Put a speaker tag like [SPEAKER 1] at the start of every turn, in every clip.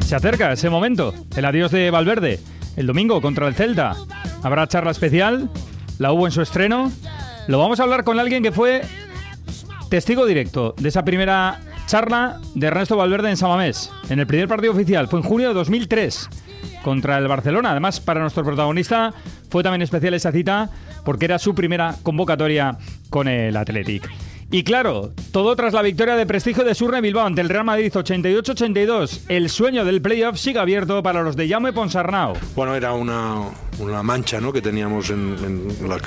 [SPEAKER 1] Se acerca ese momento, el adiós de Valverde, el domingo contra el Celta. Habrá charla especial, la hubo en su estreno. Lo vamos a hablar con alguien que fue testigo directo de esa primera charla de Ernesto Valverde en San Mamés, en el primer partido oficial. Fue en junio de 2003 contra el Barcelona. Además, para nuestro protagonista fue también especial esa cita porque era su primera convocatoria con el Athletic. Y claro, todo tras la victoria de prestigio de Surne Bilbao ante el Real Madrid 88-82. El sueño del playoff sigue abierto para los de Jaume Ponsarnau.
[SPEAKER 2] Bueno, era una mancha, ¿no?, que teníamos lo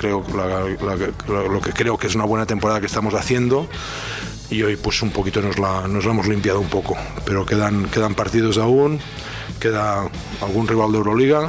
[SPEAKER 2] que creo que es una buena temporada que estamos haciendo. Y hoy pues un poquito nos la hemos limpiado un poco. Pero quedan partidos aún, queda algún rival de Euroliga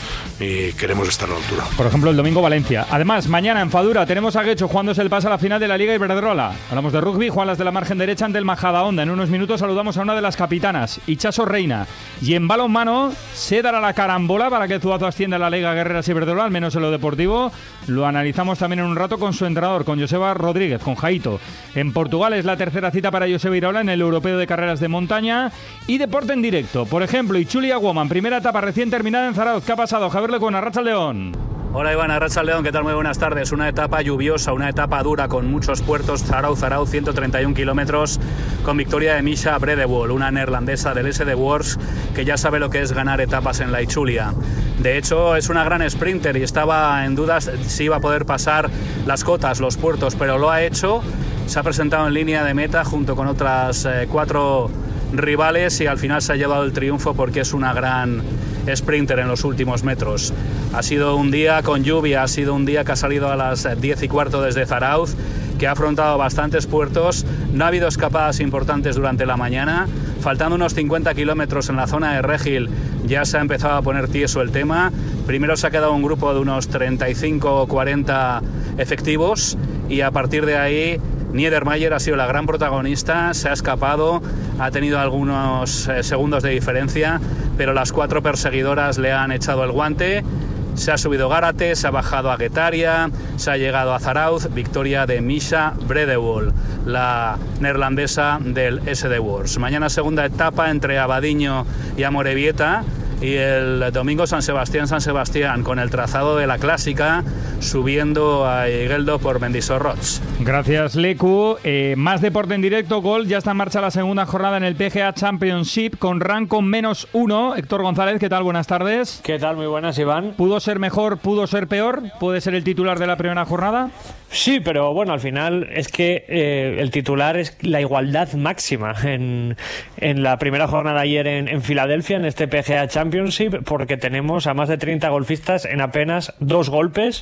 [SPEAKER 2] y queremos estar a la altura.
[SPEAKER 1] Por ejemplo, el domingo Valencia. Además, mañana en Fadura tenemos a Guecho jugándose el pase a la final de la Liga Iberdrola. Hablamos de rugby, Juan Las de la margen derecha ante el Majadahonda. En unos minutos saludamos a una de las capitanas, Itxaso Reina. Y en balonmano se dará la carambola para que Zuazo ascienda a la Liga Guerreras Iberdrola, al menos en lo deportivo. Lo analizamos también en un rato con su entrenador, con Joseba Rodríguez, con Jaito. En Portugal es la tercera cita para Joseba Iraola en el Europeo de Carreras de Montaña. Y deporte en directo. Por ejemplo, Itzulia Woman, primera etapa recién terminada en Zarauz. ¿Qué ha pasado? Javier Lecona, Arratsaldeon.
[SPEAKER 3] Hola Iván, Arratsaldeon, ¿qué tal? Muy buenas tardes. Una etapa lluviosa, una etapa dura con muchos puertos. Zarauz, 131 kilómetros, con victoria de Misha Bredewol, una neerlandesa del SD Works que ya sabe lo que es ganar etapas en la Itzulia. De hecho, es una gran sprinter y estaba en dudas si iba a poder pasar las cotas, los puertos, pero lo ha hecho. Se ha presentado en línea de meta junto con otras 4 rivales y al final se ha llevado el triunfo porque es una gran sprinter en los últimos metros. Ha sido un día con lluvia, ha sido un día que ha salido a las 10:15 desde Zarauz, que ha afrontado bastantes puertos. No ha habido escapadas importantes durante la mañana. Faltando unos 50 kilómetros en la zona de Regil ya se ha empezado a poner tieso el tema. Primero se ha quedado un grupo de unos 35 o 40 efectivos y a partir de ahí Niedermayer ha sido la gran protagonista, se ha escapado, ha tenido algunos segundos de diferencia, pero las 4 perseguidoras le han echado el guante. Se ha subido Gárate, se ha bajado a Guetaria, se ha llegado a Zarauz, victoria de Misha Bredewol, la neerlandesa del SD Works. Mañana segunda etapa entre Abadiño y Amorebieta. Y el domingo San Sebastián, con el trazado de la clásica, subiendo a Igeldo por Mendizorroch.
[SPEAKER 1] Gracias, Lecu. Más deporte en directo, Gol. Ya está en marcha la segunda jornada en el PGA Championship con rank con -1. Héctor González, ¿qué tal? Buenas tardes.
[SPEAKER 4] ¿Qué tal? Muy buenas, Iván.
[SPEAKER 1] ¿Pudo ser mejor? ¿Pudo ser peor? ¿Puede ser el titular de la primera jornada?
[SPEAKER 4] Sí, pero bueno, al final es que el titular es la igualdad máxima en la primera jornada ayer en Filadelfia, en este PGA Championship, porque tenemos a más de 30 golfistas en apenas 2 golpes.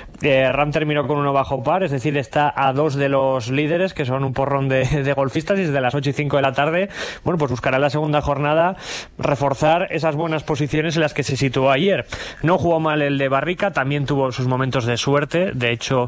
[SPEAKER 4] Ram terminó con 1 bajo par, es decir, está a 2 de los líderes, que son un porrón de golfistas, y desde las 8:05 de la tarde, bueno, pues buscará la segunda jornada reforzar esas buenas posiciones en las que se situó ayer. No jugó mal el de Barrica, también tuvo sus momentos de suerte, de hecho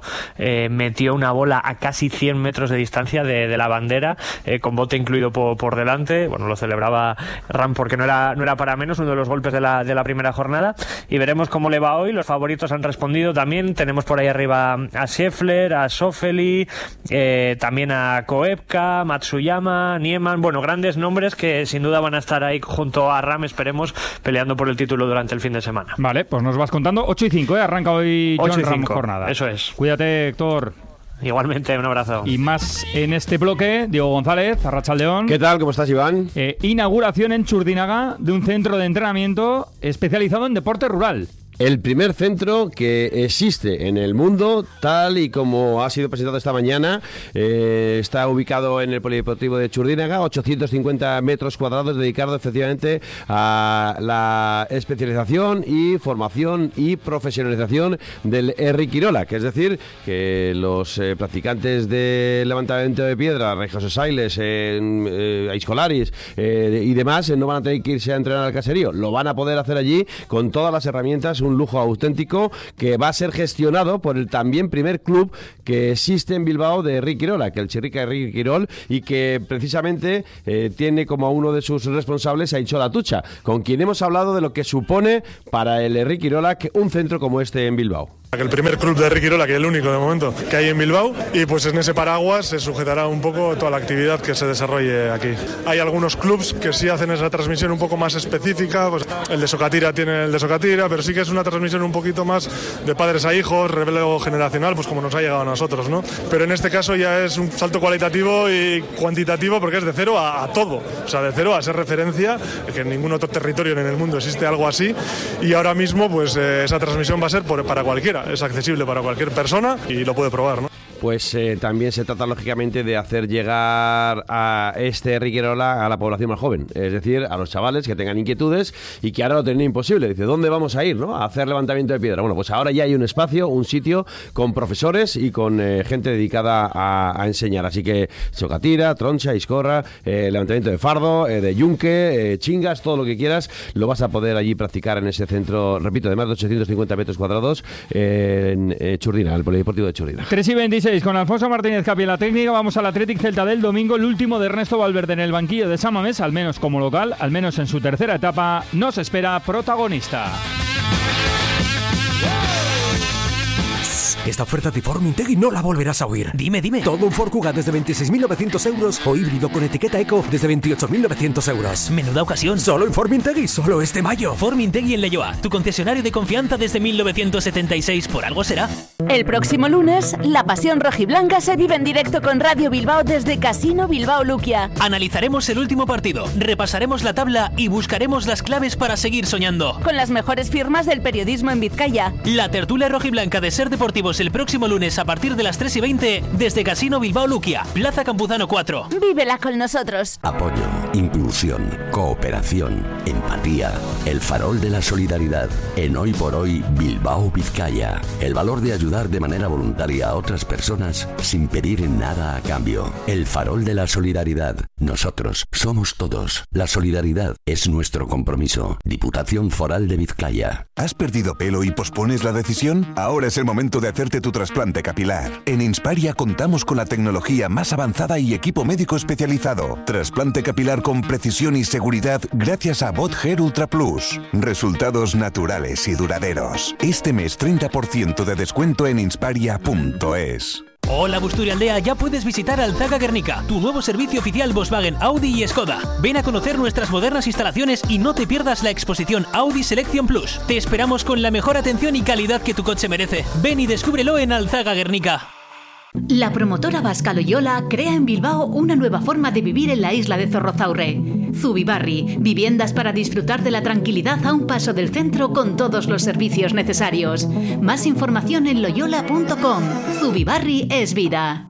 [SPEAKER 4] metió una bola a casi 100 metros de distancia de la bandera, con bote incluido por delante. Bueno, lo celebraba Ram porque no era para menos, uno de los golpes de la primera jornada, y veremos cómo le va hoy. Los favoritos han respondido también. Tenemos por ahí arriba a Scheffler, a Schauffele, también a Koepka, Matsuyama, Niemann. Bueno, grandes nombres que sin duda van a estar ahí junto a Ram, esperemos, peleando por el título durante el fin de semana.
[SPEAKER 1] Vale, pues nos vas contando. 8:05, arranca hoy John Ram jornada.
[SPEAKER 4] Eso es.
[SPEAKER 1] Cuídate, Héctor.
[SPEAKER 4] Igualmente, un abrazo.
[SPEAKER 1] Y más en este bloque, Diego González, Arratsaldeon.
[SPEAKER 5] ¿Qué tal? ¿Cómo estás, Iván?
[SPEAKER 1] Inauguración en Txurdinaga de un centro de entrenamiento especializado en deporte rural.
[SPEAKER 5] El primer centro que existe en el mundo, tal y como ha sido presentado esta mañana, está ubicado en el Polideportivo de Txurdinaga, 850 metros cuadrados, dedicado efectivamente a la especialización y formación y profesionalización del Herri Kirola, que es decir, que los practicantes de levantamiento de piedra, José Sailes, Aizkolaris y demás, no van a tener que irse a entrenar al caserío, lo van a poder hacer allí con todas las herramientas, un lujo auténtico que va a ser gestionado por el también primer club que existe en Bilbao de Herri Kirola, que el Txirrika Herri Kirol, y que precisamente tiene como uno de sus responsables a Itxo Atutxa, con quien hemos hablado de lo que supone para el Herri Kirola un centro como este en Bilbao.
[SPEAKER 6] El primer club de Ricky Rola, que es el único de momento que hay en Bilbao, y pues en ese paraguas se sujetará un poco toda la actividad que se desarrolle aquí. Hay algunos clubs que sí hacen esa transmisión un poco más específica, pues el de Socatira tiene el de Socatira, pero sí que es una transmisión un poquito más de padres a hijos, relevo generacional, pues como nos ha llegado a nosotros, ¿no? Pero en este caso ya es un salto cualitativo y cuantitativo porque es de cero a todo, o sea, de cero a ser referencia, que en ningún otro territorio en el mundo existe algo así, y ahora mismo pues esa transmisión va a ser para cualquiera. Es accesible para cualquier persona y lo puede probar, ¿no?
[SPEAKER 5] Pues también se trata lógicamente de hacer llegar a este Riquerola a la población más joven, es decir, a los chavales que tengan inquietudes y que ahora lo tienen imposible. Dice, ¿dónde vamos a ir, no? A hacer levantamiento de piedra. Bueno, pues ahora ya hay un espacio, un sitio con profesores y con gente dedicada a enseñar. Así que Socatira, Troncha, Iscorra, levantamiento de fardo, de yunque, chingas, todo lo que quieras, lo vas a poder allí practicar en ese centro, repito, de más de 850 metros cuadrados en Churdina, el Polideportivo de Churdina.
[SPEAKER 1] 3:26. Con Alfonso Martínez Capi en la técnica, vamos al Athletic Celta del domingo, el último de Ernesto Valverde en el banquillo de San Mamés, al menos como local, al menos en su tercera etapa, nos espera protagonista.
[SPEAKER 7] Esta oferta de Ford Mintegi no la volverás a oír.
[SPEAKER 8] Dime.
[SPEAKER 7] Todo un Ford Kuga desde 26.900 euros o híbrido con etiqueta Eco desde 28.900 euros.
[SPEAKER 8] Menuda ocasión.
[SPEAKER 7] Solo en Ford Mintegi, solo este mayo.
[SPEAKER 8] Ford Mintegi en Leioa, tu concesionario de confianza desde 1976. ¿Por algo será?
[SPEAKER 9] El próximo lunes, la pasión rojiblanca se vive en directo con Radio Bilbao desde Casino Bilbao Luquia.
[SPEAKER 8] Analizaremos el último partido, repasaremos la tabla y buscaremos las claves para seguir soñando.
[SPEAKER 9] Con las mejores firmas del periodismo en Vizcaya.
[SPEAKER 8] La tertulia rojiblanca de Ser Deportivos el próximo lunes a partir de las 3:20 desde Casino Bilbao Luquia, Plaza Campuzano 4.
[SPEAKER 9] Vívela con nosotros.
[SPEAKER 10] Apoyo, inclusión, cooperación, empatía, el farol de la solidaridad. En Hoy por Hoy Bilbao Vizcaya, el valor de ayudar de manera voluntaria a otras personas sin pedir nada a cambio. El farol de la solidaridad. Nosotros somos todos. La solidaridad es nuestro compromiso. Diputación Foral de Vizcaya.
[SPEAKER 11] ¿Has perdido pelo y pospones la decisión? Ahora es el momento de hacerte tu trasplante capilar. En Insparia contamos con la tecnología más avanzada y equipo médico especializado. Trasplante capilar con precisión y seguridad gracias a Bot Hair Ultra Plus. Resultados naturales y duraderos. Este mes 30% de descuento en insparia.es.
[SPEAKER 8] Hola Busturialdea, ya puedes visitar Alzaga Guernica, tu nuevo servicio oficial Volkswagen, Audi y Skoda. Ven a conocer nuestras modernas instalaciones y no te pierdas la exposición Audi Selection Plus. Te esperamos con la mejor atención y calidad que tu coche merece. Ven y descúbrelo en Alzaga Guernica.
[SPEAKER 12] La promotora vasca Loyola crea en Bilbao una nueva forma de vivir en la isla de Zorrozaurre. Zubibarri, viviendas para disfrutar de la tranquilidad a un paso del centro con todos los servicios necesarios. Más información en loyola.com. Zubibarri es vida.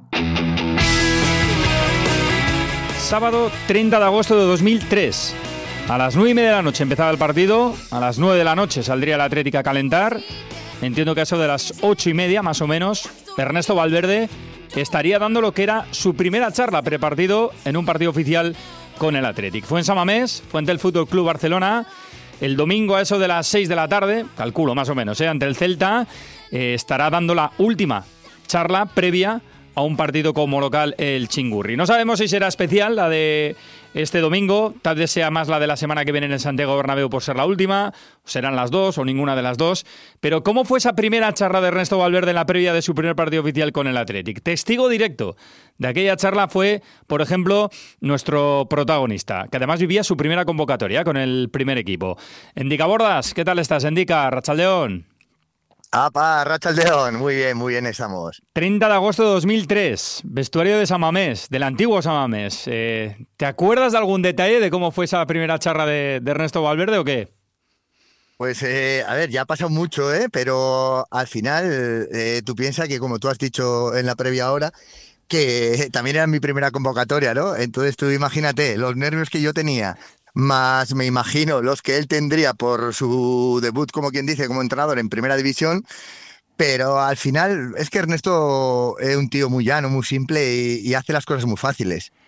[SPEAKER 1] Sábado 30 de agosto de 2003. A las 9:30 de la noche empezaba el partido. A las 9 de la noche saldría el Atlético a calentar. Entiendo que a eso de las 8:30 más o menos, Ernesto Valverde estaría dando lo que era su primera charla prepartido en un partido oficial con el Athletic. Fue en San Mamés, fue ante el Fútbol Club Barcelona, el domingo a eso de las 6 de la tarde, calculo más o menos, ante el Celta, estará dando la última charla previa a un partido como local el Chingurri. No sabemos si será especial la de este domingo, tal vez sea más la de la semana que viene en el Santiago Bernabéu por ser la última, serán las dos o ninguna de las dos, pero ¿cómo fue esa primera charla de Ernesto Valverde en la previa de su primer partido oficial con el Athletic? Testigo directo de aquella charla fue, por ejemplo, nuestro protagonista, que además vivía su primera convocatoria con el primer equipo. Endica Bordas, ¿qué tal estás? Endica, Rachaldeón.
[SPEAKER 13] ¡Apa, Rachaldeón! Muy bien estamos.
[SPEAKER 1] 30 de agosto de 2003, vestuario de San Mamés, del antiguo San Mamés. ¿Te acuerdas de algún detalle de cómo fue esa primera charla de Ernesto Valverde o qué?
[SPEAKER 13] Pues, a ver, ya ha pasado mucho, pero al final tú piensas que, como tú has dicho en la previa hora, que también era mi primera convocatoria, ¿no? Entonces tú imagínate los nervios que yo tenía, más me imagino los que él tendría por su debut, como quien dice, como entrenador en primera división. Pero al final es que Ernesto es un tío muy llano, muy simple y hace las cosas muy fáciles.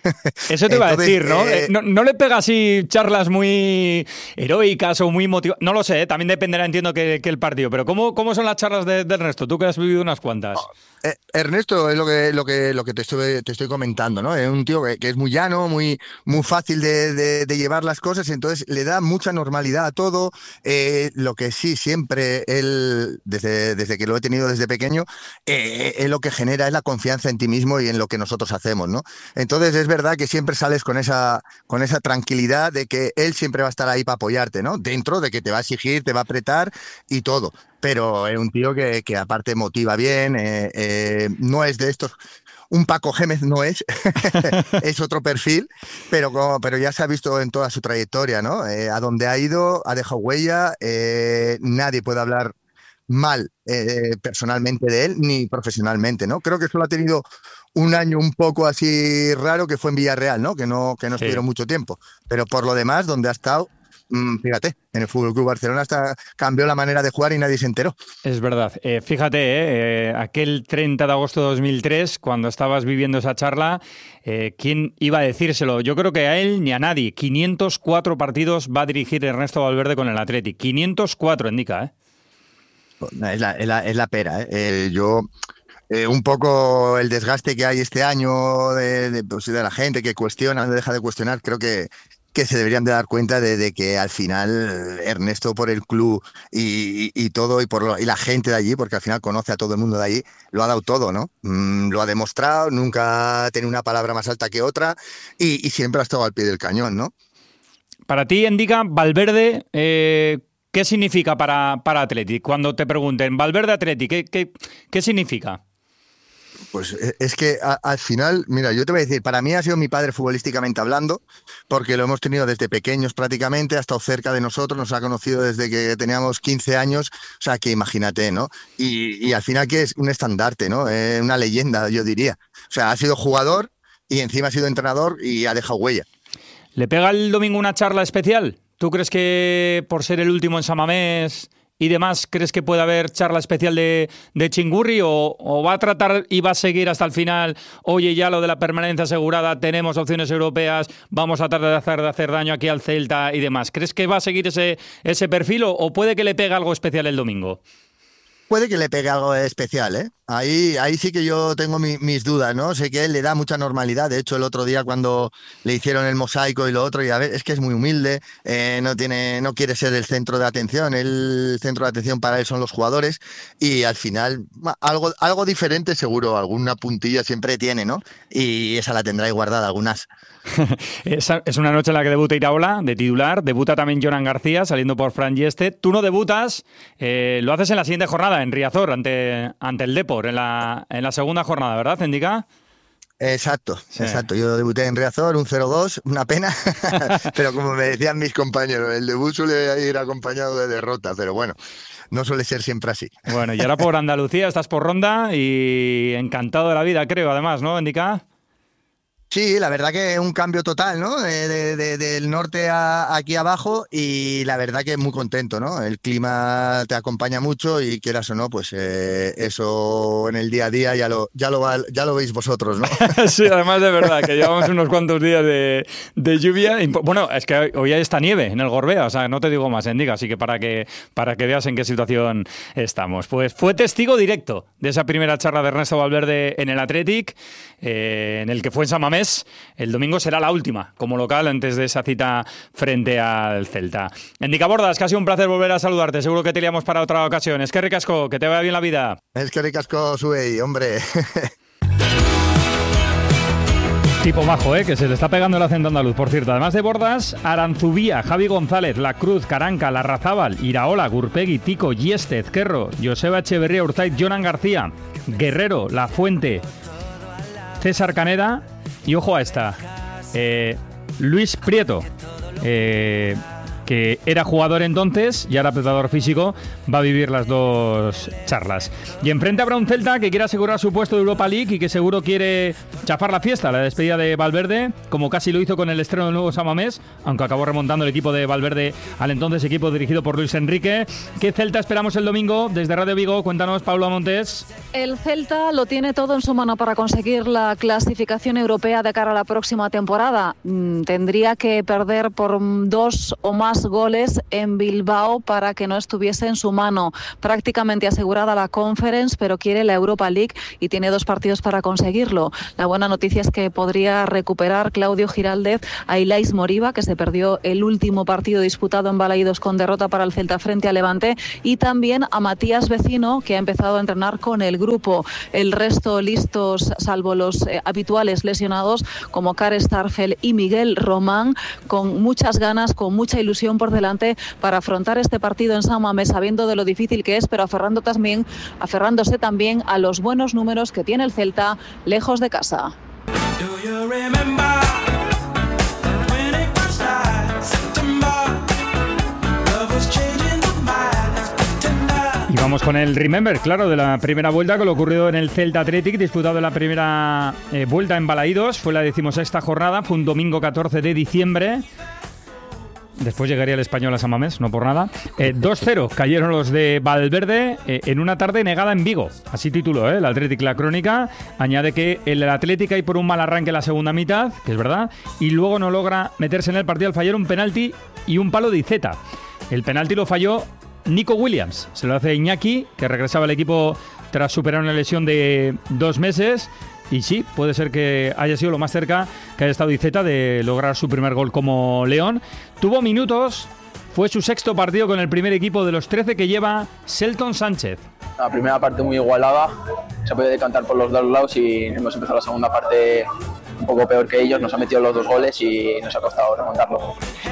[SPEAKER 1] Eso te iba a decir, ¿no? No le pega así charlas muy heroicas o muy motivadas. No lo sé, también dependerá, entiendo, que el partido. Pero ¿cómo son las charlas de Ernesto? Tú que has vivido unas cuantas.
[SPEAKER 13] Ernesto es lo que te estoy comentando, ¿no? Es un tío que es muy llano, muy fácil de llevar las cosas, entonces le da mucha normalidad a todo. Lo que sí, siempre él, desde que lo he tenido desde pequeño, él lo que genera es la confianza en ti mismo y en lo que nosotros hacemos, ¿no? Entonces es verdad que siempre sales con esa tranquilidad de que él siempre va a estar ahí para apoyarte, ¿no? Dentro de que te va a exigir, te va a apretar y todo. Pero es un tío que aparte motiva bien, no es de estos. Un Paco Gémez no es, es otro perfil, pero ya se ha visto en toda su trayectoria, ¿no? A donde ha ido, ha dejado huella, nadie puede hablar mal personalmente de él ni profesionalmente, ¿no? Creo que solo ha tenido un año un poco así raro, que fue en Villarreal, ¿no? Que no estuvieron mucho tiempo, pero por lo demás, donde ha estado, fíjate, en el FC Barcelona hasta cambió la manera de jugar y nadie se enteró.
[SPEAKER 1] Es verdad. Fíjate, aquel 30 de agosto de 2003, cuando estabas viviendo esa charla, ¿quién iba a decírselo? Yo creo que a él ni a nadie. 504 partidos va a dirigir Ernesto Valverde con el Athletic. 504, indica, ¿eh?
[SPEAKER 13] Es la pera, ¿eh? Un poco el desgaste que hay este año de la gente que cuestiona, no deja de cuestionar, creo que se deberían de dar cuenta de que al final Ernesto, por el club y todo, y la gente de allí, porque al final conoce a todo el mundo de allí, lo ha dado todo, ¿no? Lo ha demostrado, nunca ha tenido una palabra más alta que otra y siempre ha estado al pie del cañón, ¿no?
[SPEAKER 1] Para ti, Indica, Valverde, ¿qué significa para Athletic? Cuando te pregunten, Valverde Athletic, ¿qué significa?
[SPEAKER 13] Pues es que al final, mira, yo te voy a decir, para mí ha sido mi padre futbolísticamente hablando, porque lo hemos tenido desde pequeños prácticamente, ha estado cerca de nosotros, nos ha conocido desde que teníamos 15 años, o sea que imagínate, ¿no? Y al final que es un estandarte, ¿no? Una leyenda, yo diría. O sea, ha sido jugador y encima ha sido entrenador y ha dejado huella.
[SPEAKER 1] ¿Le pega el domingo una charla especial? ¿Tú crees que por ser el último en San Mamés y demás, crees que puede haber charla especial de Chingurri o va a tratar y va a seguir hasta el final? Oye, ya lo de la permanencia asegurada, tenemos opciones europeas, vamos a tratar de hacer daño aquí al Celta y demás. ¿Crees que va a seguir ese perfil o puede que le pegue algo especial el domingo?
[SPEAKER 13] Puede que le pegue algo especial, ¿eh? Ahí sí que yo tengo mis dudas, ¿no? Sé que él le da mucha normalidad. De hecho, el otro día cuando le hicieron el mosaico y lo otro, y a ver, es que es muy humilde, no quiere ser el centro de atención. El centro de atención para él son los jugadores y al final algo diferente seguro, alguna puntilla siempre tiene, ¿no? Y esa la tendrá ahí guardada, algunas.
[SPEAKER 1] Es una noche en la que debuta Iraola, de titular, debuta también Jonan García, saliendo por Fran Yeste. Tú no debutas, lo haces en la siguiente jornada, en Riazor, ante el Depor, en la segunda jornada, ¿verdad, Indica?
[SPEAKER 13] Exacto. Yo debuté en Riazor, un 0-2, una pena, pero como me decían mis compañeros, el debut suele ir acompañado de derrota, pero bueno, no suele ser siempre así.
[SPEAKER 1] Bueno, y ahora por Andalucía, estás por Ronda y encantado de la vida, creo, además, ¿no, Indica?
[SPEAKER 13] Sí, la verdad que es un cambio total, ¿no? Del norte aquí abajo y la verdad que muy contento, ¿no? El clima te acompaña mucho y quieras o no, pues eso en el día a día ya lo veis vosotros, ¿no?
[SPEAKER 1] Sí, además de verdad que llevamos unos cuantos días de lluvia. Bueno, es que hoy hay esta nieve en el Gorbea, o sea, no te digo más, Indica, así que para que veas en qué situación estamos. Pues fue testigo directo de esa primera charla de Ernesto Valverde en el Athletic, en el que fue en San Mamés. El domingo será la última como local antes de esa cita frente al Celta. Indica Bordas, que ha sido un placer volver a saludarte. Seguro que te liamos para otra ocasión. Es que ricasco, que te vaya bien la vida.
[SPEAKER 13] Es que ricasco, sube, hombre.
[SPEAKER 1] Tipo majo, que se le está pegando el acento andaluz. Por cierto, además de Bordas, Aranzubía, Javi González, La Cruz, Caranca, Larrazábal, Iraola, Gurpegui, Tico, Gieste, Ezquerro, Joseba Echeverría, Urzaiz, Jonan García, Guerrero, La Fuente, César Caneda y ojo a esta, Luis Prieto, que era jugador entonces y ahora preparador físico, va a vivir las dos charlas. Y enfrente habrá un Celta que quiere asegurar su puesto de Europa League y que seguro quiere chafar la fiesta, la despedida de Valverde, como casi lo hizo con el estreno del nuevo San Mamés, aunque acabó remontando el equipo de Valverde al entonces equipo dirigido por Luis Enrique. ¿Qué Celta esperamos el domingo? Desde Radio Vigo, cuéntanos, Paula Montes.
[SPEAKER 14] El Celta lo tiene todo en su mano para conseguir la clasificación europea de cara a la próxima temporada. Tendría que perder por 2 o más goles en Bilbao para que no estuviese en su mano. Prácticamente asegurada la Conference, pero quiere la Europa League y tiene 2 partidos para conseguirlo. La buena noticia es que podría recuperar Claudio Giraldez a Ilais Moriba, que se perdió el último partido disputado en Balaídos con derrota para el Celta frente a Levante, y también a Matías Vecino, que ha empezado a entrenar con el grupo. El resto listos, salvo los habituales lesionados como Kare Starfel y Miguel Román, con muchas ganas, con mucha ilusión por delante para afrontar este partido en San Mamés, sabiendo de lo difícil que es, pero aferrándose también a los buenos números que tiene el Celta lejos de casa.
[SPEAKER 1] Y vamos con el Remember, claro, de la primera vuelta, con lo ocurrido en el Celta Athletic, disputado en la primera vuelta en Balaídos. Fue la 16ª jornada, fue un domingo 14 de diciembre. Después llegaría el Español a San Mamés, no por nada. 2-0 cayeron los de Valverde en una tarde negada en Vigo. Así tituló el Athletic la crónica. Añade que el Athletic hay por un mal arranque en la segunda mitad, que es verdad, y luego no logra meterse en el partido al fallar un penalti y un palo de Iceta. El penalti lo falló Nico Williams. Se lo hace Iñaki, que regresaba al equipo tras superar una lesión de 2 meses. Y sí, puede ser que haya sido lo más cerca que haya estado Iceta de lograr su primer gol como León. Tuvo minutos, fue su 6º partido con el primer equipo de los 13 que lleva Selton Sánchez.
[SPEAKER 15] La primera parte muy igualada, se puede decantar por los 2 lados y hemos empezado la segunda parte un poco peor que ellos, nos han metido los 2 goles y nos ha costado remontarlo.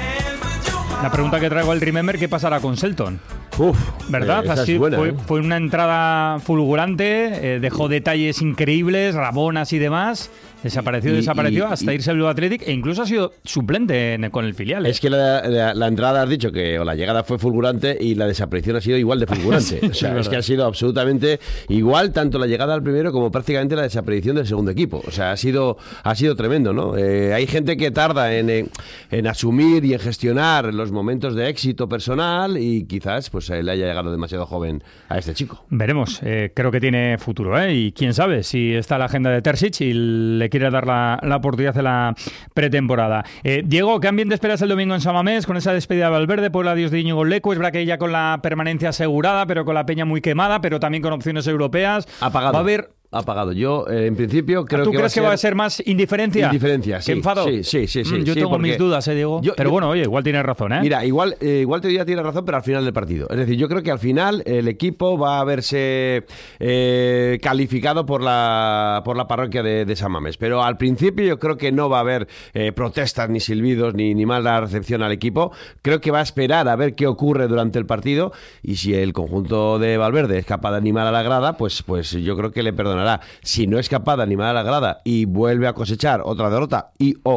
[SPEAKER 1] La pregunta que traigo al Remember, ¿qué pasará con Selton? ¿Verdad? Así
[SPEAKER 5] buena,
[SPEAKER 1] fue una entrada fulgurante, dejó detalles increíbles, rabonas y demás. Desapareció hasta irse al Blue Athletic e incluso ha sido suplente con el filial.
[SPEAKER 5] Es que la entrada has dicho que la llegada fue fulgurante y la desaparición ha sido igual de fulgurante.
[SPEAKER 1] Sí,
[SPEAKER 5] o sea, es que ha sido absolutamente igual tanto la llegada al primero como prácticamente la desaparición del segundo equipo. O sea, ha sido tremendo, ¿no? Hay gente que tarda en asumir y en gestionar los momentos de éxito personal y quizás pues le haya llegado demasiado joven a este chico.
[SPEAKER 1] Veremos. Creo que tiene futuro, ¿eh? Y quién sabe si está la agenda de Terzic y le quiere dar la oportunidad de la pretemporada. Diego, ¿qué ambiente esperas el domingo en San Mamés con esa despedida de Valverde por el adiós de Íñigo Lecu? Es verdad que ya con la permanencia asegurada, pero con la peña muy quemada, pero también con opciones europeas.
[SPEAKER 5] Apagado.
[SPEAKER 1] Va a haber...
[SPEAKER 5] Apagado. Yo, en principio, creo que
[SPEAKER 1] ¿Tú crees que va a ser más indiferencia?
[SPEAKER 5] Indiferencia, sí.
[SPEAKER 1] ¿Qué enfado?
[SPEAKER 5] Sí.
[SPEAKER 1] Yo tengo mis dudas, Diego. Pero bueno, oye, igual tienes razón, ¿eh?
[SPEAKER 5] Mira, igual te diría tienes razón, pero al final del partido. Es decir, yo creo que al final el equipo va a verse calificado por la parroquia de San Mamés. Pero al principio yo creo que no va a haber protestas, ni silbidos, ni mala recepción al equipo. Creo que va a esperar a ver qué ocurre durante el partido y si el conjunto de Valverde es capaz de animar a la grada, pues yo creo que le perdonará. Si no es capaz de animar a la grada y vuelve a cosechar otra derrota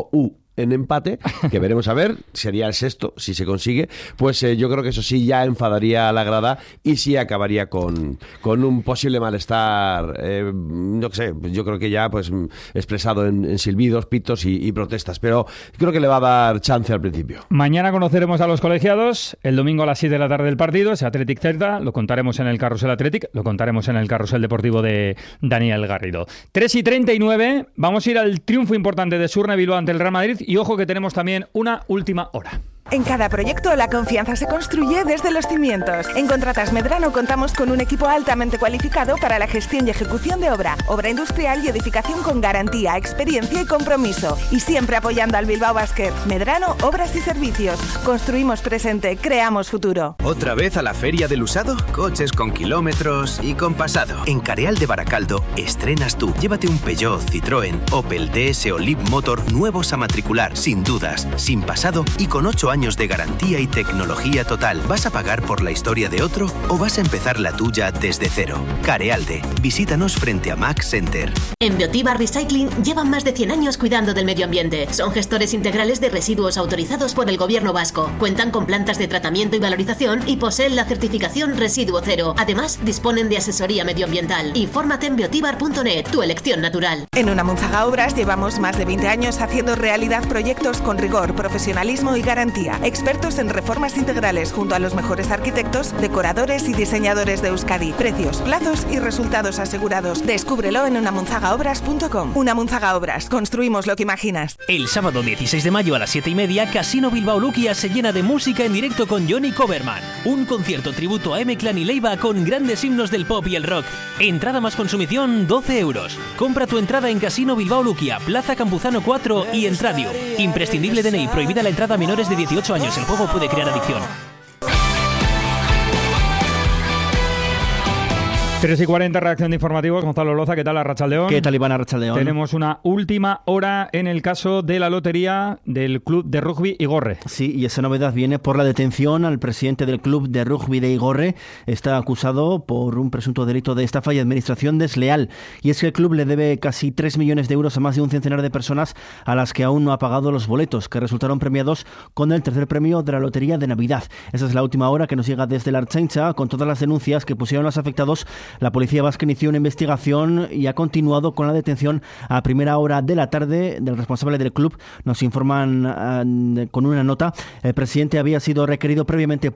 [SPEAKER 5] en empate, que veremos a ver, sería el 6º, si se consigue, pues yo creo que eso sí ya enfadaría a la grada y sí acabaría con un posible malestar, no sé, yo creo que ya pues expresado en silbidos, pitos y protestas, pero creo que le va a dar chance al principio.
[SPEAKER 1] Mañana conoceremos a los colegiados, el domingo a las 7 de la tarde del partido, ese Athletic Celta, lo contaremos en el Carrusel Athletic, lo contaremos en el Carrusel Deportivo de Daniel Garrido. 3:39, vamos a ir al triunfo importante de Surne Bilbao ante el Real Madrid. Y ojo que tenemos también una última hora.
[SPEAKER 16] En cada proyecto la confianza se construye desde los cimientos. En Contratas Medrano contamos con un equipo altamente cualificado para la gestión y ejecución de obra industrial y edificación con garantía, experiencia y compromiso. Y siempre apoyando al Bilbao Basket. Medrano, obras y servicios. Construimos presente, creamos futuro.
[SPEAKER 17] ¿Otra vez a la feria del usado? Coches con kilómetros y con pasado. En Careal de Baracaldo estrenas tú. Llévate un Peugeot, Citroën, Opel, DS o Leap Motor nuevos a matricular, sin dudas, sin pasado y con 8 años años de garantía y tecnología total. ¿Vas a pagar por la historia de otro o vas a empezar la tuya desde cero? Carealde. Visítanos frente a Max Center.
[SPEAKER 18] En Biotibar Recycling llevan más de 100 años cuidando del medio ambiente. Son gestores integrales de residuos autorizados por el Gobierno vasco. Cuentan con plantas de tratamiento y valorización y poseen la certificación Residuo Cero. Además, disponen de asesoría medioambiental. Infórmate en biotibar.net, tu elección natural.
[SPEAKER 16] En Unamunzaga Obras llevamos más de 20 años haciendo realidad proyectos con rigor, profesionalismo y garantía. Expertos en reformas integrales junto a los mejores arquitectos, decoradores y diseñadores de Euskadi. Precios, plazos y resultados asegurados. Descúbrelo en unamunzagaobras.com. Unamunzaga Obras. Construimos lo que imaginas.
[SPEAKER 8] El sábado 16 de mayo a las 7:30, Casino Bilbao Luquia se llena de música en directo con Johnny Coverman. Un concierto tributo a M-Clan y Leiva con grandes himnos del pop y el rock. Entrada más consumición, 12 euros. Compra tu entrada en Casino Bilbao Luquia, Plaza Campuzano 4 y Entradio. Imprescindible DNI, prohibida la entrada a menores de 18 años. El juego puede crear adicción.
[SPEAKER 1] 3:40, redacción de informativos. Gonzalo Loza, ¿qué tal, Arratsaldeón?
[SPEAKER 19] ¿Qué tal, Iván Arratsaldeón?
[SPEAKER 1] Tenemos una última hora en el caso de la lotería del club de rugby Igorre.
[SPEAKER 19] Sí, y esa novedad viene por la detención al presidente del club de rugby de Igorre. Está acusado por un presunto delito de estafa y administración desleal. Y es que el club le debe casi 3 millones de euros a más de un centenar de personas a las que aún no ha pagado los boletos, que resultaron premiados con el tercer premio de la lotería de Navidad. Esa es la última hora que nos llega desde la Ertzaintza, con todas las denuncias que pusieron los afectados. La policía vasca inició una investigación y ha continuado con la detención a primera hora de la tarde del responsable del club. Nos informan con una nota. El presidente había sido requerido previamente